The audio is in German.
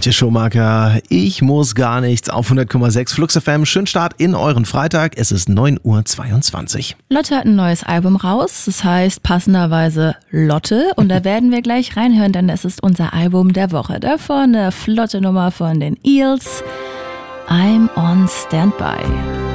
Antje Schumacher. Ich muss gar nichts auf 100,6 Flux FM. Schönen Start in euren Freitag. Es ist 9:22 Uhr. Lotte hat ein neues Album raus. Das heißt passenderweise Lotte. Und da werden wir gleich reinhören, denn es ist unser Album der Woche. Davor eine flotte Nummer von den Eels. I'm on Standby.